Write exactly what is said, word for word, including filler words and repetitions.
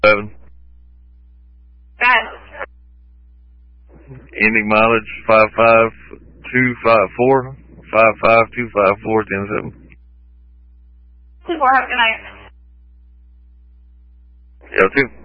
seven. Got Ending mileage five five two five four. five five two five four ten seven. two four, have a good night. Yeah, two.